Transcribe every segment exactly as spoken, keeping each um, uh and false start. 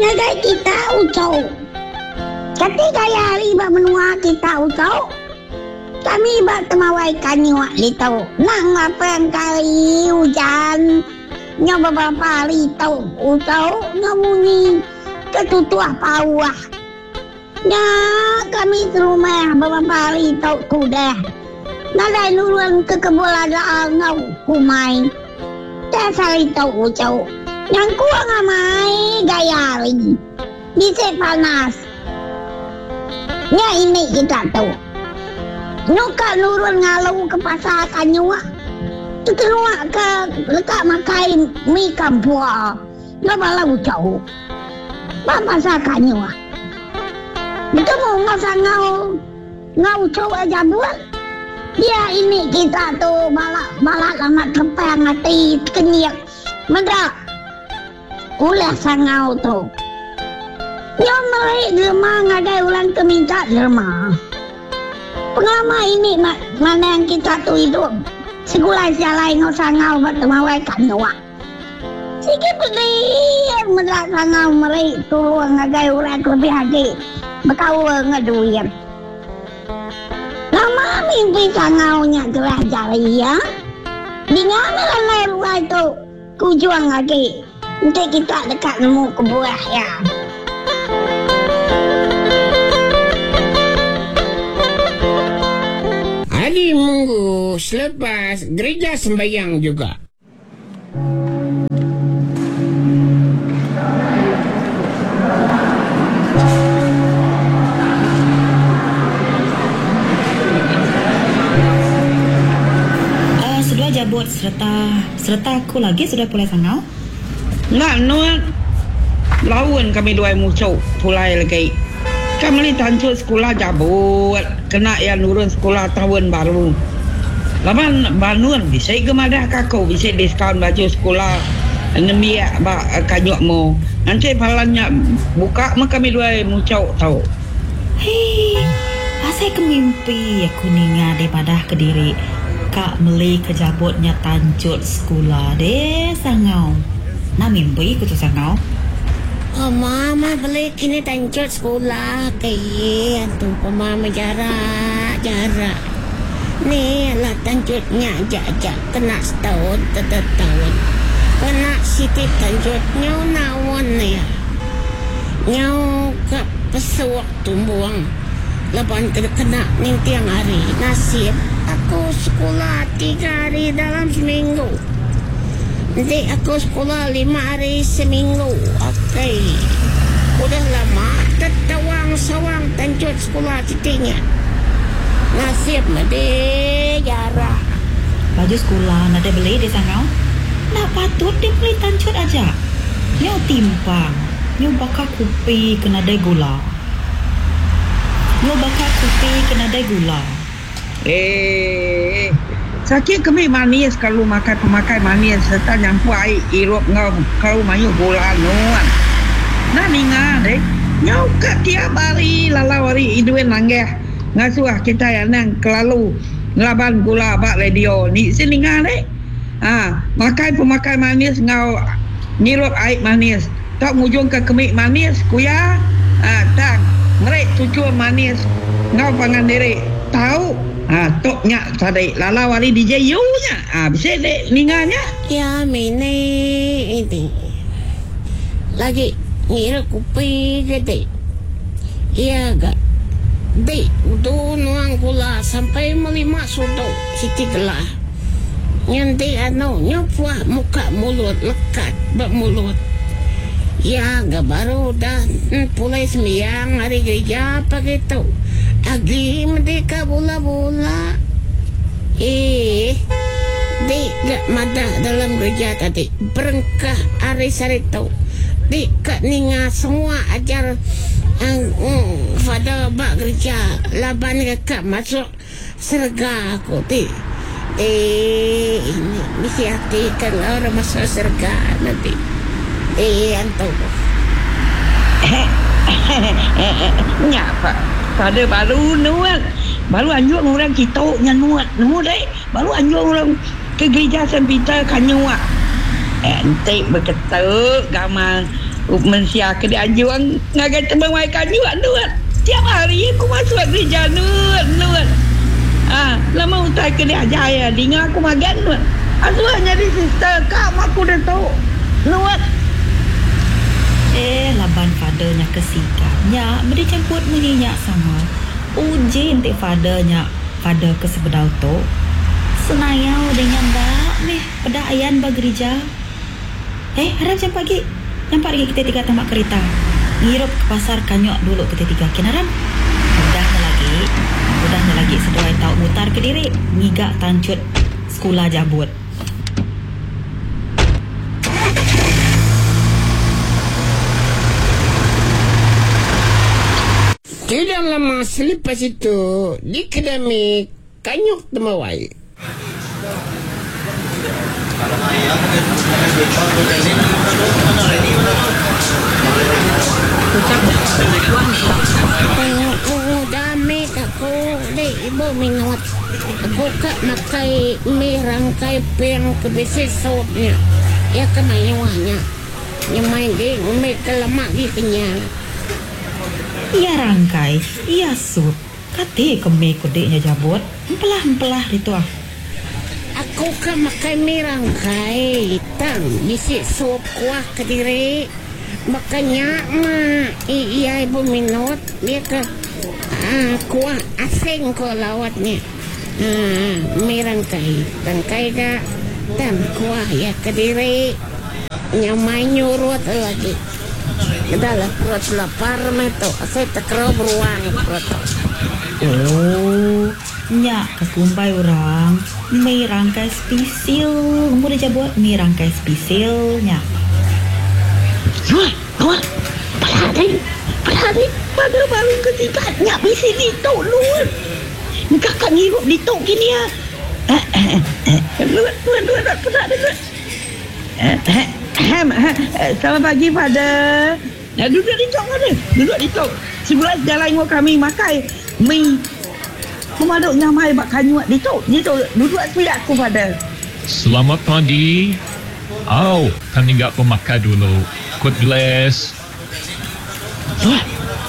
Nagai kita ucau. Ketika hari ba menua kita ucau. Kami ba temawai kanyu litau. Nang apang kali hujan. Nya beberapa litau ucau ngamunyi ketutuah pawah. Nya kami serumah beberapa litau kuda. Nadai nurun ke kebolada ngau kumai. Dasar litau ucau. Yang kuang amai gayari. Bisa panas. Nya ini kita tahu. Nuka nurun ngalau ke pasar kanyua. Tutenua ke letak makai mi kampua. Lama lau jauh. Bapa pasar kanyua. Bertemu ngasa ngau. Ngau cau aja buat. Dia ini kita tu balak balak lama kepang hati kenyak. Mendrak. Ulah sangau tu. Yang mereka derma ngadai ulang keminta derma. Pengama ini mak, mana yang kita tu hidup. Sekulai sialai ngau sangau bertemawai kanua. Sikit beli yang mendrak sangau mereka tolong ngadai ulang lebih hati. Bekau ngaduyan. Lama mimpi sangaunya telah jari ya. Dengan lain ulang tu kujuang lagi. Nanti kita dekat nemu ke buah ya. Hari Minggu selepas gereja sembahyang juga. Uh, sudah jabut serta serta aku lagi sudah pulai sangau. Nak nuan lawan kami dua mucuk pulai lagi. Kami tancuk sekolah jabut. Kena yang nurun sekolah tahun baru. Laman banuan bisa gemadah kakau bisa diskaun baju sekolah nemia ba kanyuk mo. Nanti palannya buka mak kami dua mucuk tahu. Hei, asai kemimpi aku ninga daripada Kediri. Kak meli kejabutnya tancuk sekolah deh sangau. Nak mimpi aku tu sangau. Oh, mama beli kini tancuk sekolah kaya tu mama jarak jarak. Ni lah tancuknya ajak-ajak kena setahun tetap tahun. Kena siti tancuk nyau nawan ya. Nyau ke pesuak tumbuang. Lepas kena ni tiang hari nasib aku sekolah tiga hari dalam seminggu. Nanti aku sekolah lima hari seminggu. Okey. Udah lama tetawang sawang tancuk sekolah citinya. Nasib mede jarak. Baju sekolah nak beli di sangau. Nak patut dia beli tancuk aja. Nyau timpang. Nyau bakar kupi kena ada gula. Nyau bakar kupi kena ada gula. Eh, sakit kami manis kalau makan pemakai manis serta nyampur air irup ngau kalau mayu gula nuan. Nah ninga deh. Nyau kat tiap hari lalau hari iduin langgeh. Ngasuah kita yang nang kelalu ngelaban gula bak radio ni seninga deh. Ah, makai pemakai manis ngau nyirup air manis. Tak ngujung ke kemik manis kuya. Ah, tak. Merek cucu manis ngau pangan diri. Tahu? Ah, toknya tadi lalau hari D J U nya. Ah, bisa dek ninganya. Ya mini ini. Lagi ngira kupi gede. Iya gak. Dek, udah nuang gula sampai melima sudo siti gelah. Nanti anu nyopwa muka mulut lekat bak mulut. Ya gak baru dah pulai sembiang hari gereja apa gitu. Agi merdeka bola-bola. Eh, dek gak madah dalam gereja tadi. Berengkah hari-hari tau. Dek kak ninga semua ajar ang um, pada bak gereja laban kakak masuk serga aku ti eh ini mesti hati kalau orang masuk serga nanti eh antum Nyapa pada baru nuat baru anjuk orang kita nya nuat nu deh baru anjuk orang ke gereja sempita kanyua ente beketuk gamal Mensia ke dia juang ngagai tembang mai kanyu nuat. Tiap hari aku masuk gereja nuat nuat. Ah, lama utai ke dia jaya dengar aku magan nuat. Asuhnya di sister kak aku dah tahu. Nuat. Eh, laban fadernya kesikapnya, beri campur menyenyak sama. Uji untuk fadernya, fader ke sebedau tu. Senayau dengan bak, meh, pedaayan bagereja. Eh, harap jam pagi. Nampak lagi kita tiga tamak kereta. Ngirup ke pasar Kanyok dulu kita tiga. Kenaran? Udahnya lagi. Udahnya lagi seduai tahu mutar ke diri. Ngigak tancut sekolah jabut. Tidak lama selepas itu, di kedai Kanyok Temawai. Oh, dami ako, di ibu minot. Ako ka makai may rangkay peng kabisisot niya. Ya kamayawanya. Yung may di, may kalamagi kanya. Ia rangkai, ia sut. Kati keme kodeknya jabut. Empelah-empelah itu ah. Ako ka makai may rangkay. Tang, bisi sop kuah kadiri. Makanya ma iya ibu minot dia ke ah, kuah asing ko lawatnya ah, may rangkay rangkay ka dan kuah ya kadiri nyamay nyurut lagi adalah perut lapar meto saya tekro beruang perut. Oh, nyak kekumbay orang may rangkay spesial. Kamu dah jabut may rangkay spesial nyak. Nuat, nuat. Pelari, pelari. Pada baru ketiga nyak bisi di tok nuat. Kakak ngirup di tok gini ya. Nuat, nuat, nuat, nuat, nuat, nuat. Selamat pagi pada. Duduk di tok ada. Duduk di tok. Sebelah jalan dengan kami makai mi. Memaduk nyamai bak kanyuat di tok. Di tok duduk sebelah aku pada. Selamat pagi. Oh, kami enggak pemakai dulu. God bless. Nuat.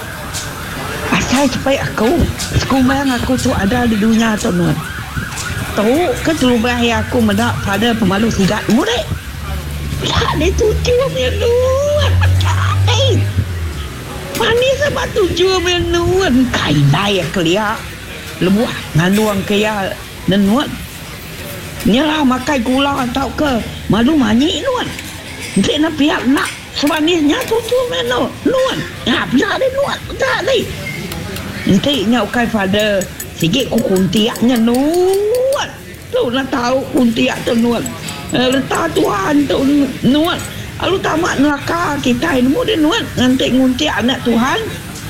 Asal supaya aku sekumang aku tu ada di dunia tu Nuat. Tahu ke terubah yang aku mendak pada pemalu sigat murid. Tak ada tujuh minum. Eh, manis sama tujuh minum. Kainai yang kelia. Lebuah nganuang kaya dan Nuat. Nyalah makai gula atau ke malu mani Nuat. Nanti nak pihak nak semanisnya tujuh minum. Nuat. Ya, pihak ada Nuat. Tak ada. Nanti nyau kai pada sikit ku kuntiaknya Nuat. Tu nak tahu kuntiak tu Nuat. Letak Tuhan tu Nuat. Lalu tamat neraka kita ini mudah Nuat. Nanti nguntiak anak Tuhan.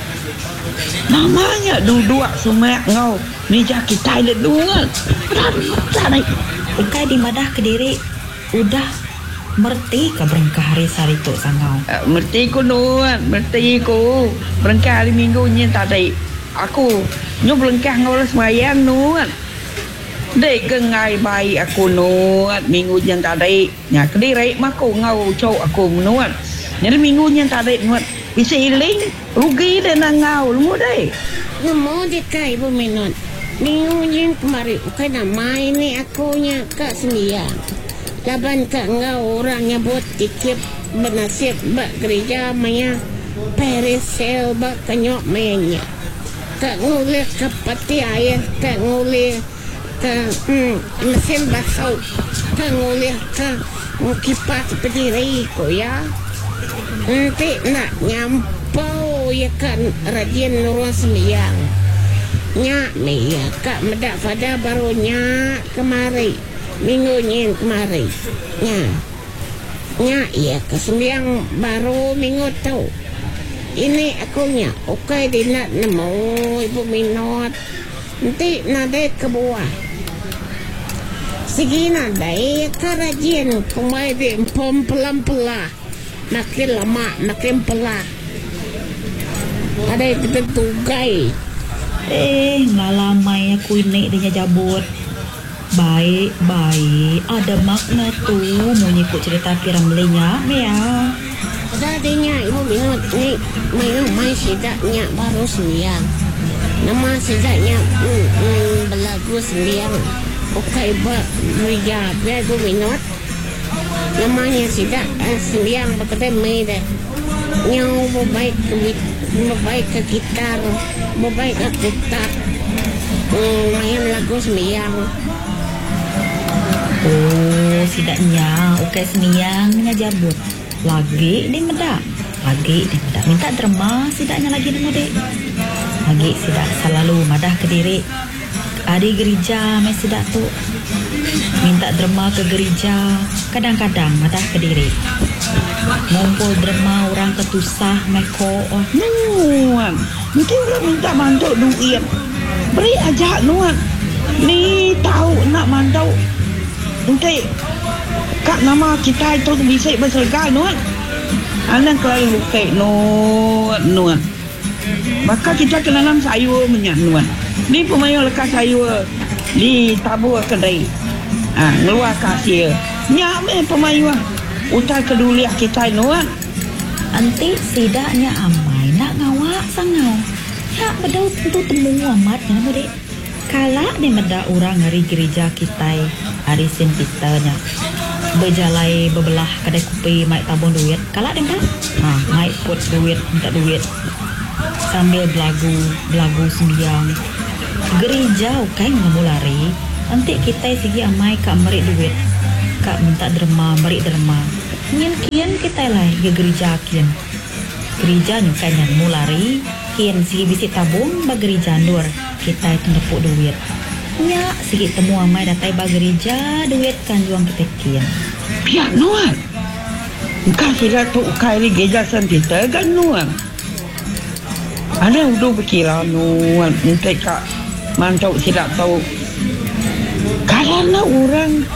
Namanya duduk semak ngau. Meja kita ini Nuat. Berat-berat. Ukai di madah ke diri. Udah merti ke berengkah hari sari tu sangau. Uh, merti ku Nuat. Merti ku. Berengkah hari minggu ni tadi. Aku nyo berengkah ngau semayang Nuat. Dek gengai bayi aku Nuat minggu yang tadi. Ya kediri maku ngau cok aku Nuat. Jadi minggu yang tadi Nuat. Bisa iling rugi dan ngau lu deh. Namo di kay ibu minot. Minggu yang kemarin ukai nama ini akunya kak sembiang. Laban kak ngau orangnya buat tikip benasib bak gereja maya perisel bak Kanyok mayanya. Kak ngulih ke peti air, kak ngulih ke hmm, mesin basau, kak ngulih ke kipas pediri ko ya. Nanti nak nyampau ya kan rajin nurun sembiang. Nyak ni ya kak medak pada barunya kemari minggu ni kemari. Nyak nyak ya ke sembiang baru minggu tu. Ini akunya, okay di nak nemo ibu minot. Nanti nadai ke buah. Sige nadai kerajin kumai di empom pelan-pelan. Makin lama, makin pelan. Ada yang kita tugai. Eh, ngalamai aku ini dia jabut. Baik, baik. Ada makna tu. Mau nyikut cerita piram lenya, ya. Tadinya minut ni main main sidaknya baru sembiang. Nama sidaknya mm, mm, belagu sembiang. Oke ba meja belagu minut. Namanya sidak eh, sembiang betul mai dah. Nyau baik ke baik ke gitar, baik ke gitar. Hmm, main lagu sembiang. Oh, sidaknya ukai semiyang jabut. Lagi di medak. Lagi di medak. Minta derma sidaknya lagi di mudik. Lagi sidak selalu madah ke diri. Adi gereja mai sidak tu. Minta derma ke gereja. Kadang-kadang madah ke diri. Ngumpul derma orang ketusah mai ko. Oh. Nuan, mungkin orang minta mantuk duit. Beri aja nuan. Ni tahu nak mantuk. Untuk kak nama kita itu bisa berserga nuan. Anak kalau lukai nuan nuan. Maka kita kena nam sayur menyak nuan. Ni pemain lekas sayur di tabur kedai. Ah, ngeluar kasir. Nyak me pemain. Utai keduli kita nuan. Anti sidaknya amai nak ngawak sangau. Ya bedau tentu temu amat ya mudik. Kala ni meda orang hari gereja kita hari Saint Peternya berjalai bebelah kedai kopi mai tabung duit. Kala dia dah ha mai put duit minta duit sambil belagu belagu sembiang. Gereja kan ngamulari nanti kita segi amai kak merik duit. Kak minta derma merik derma. Nyen kian kita lah ke gereja kian. Gereja ni kan yang mulari kian segi bisi tabung bagi gereja nur. Kita itu nepuk duit. Nya sikit temu amai datai bagi gereja duit kan juang kita kian. Pihak nuan. Engkau sila tu ukai di gereja Saint Peter kan nuan. Ada udah berkira nuan. Untuk kak mantau sila tahu. Karena orang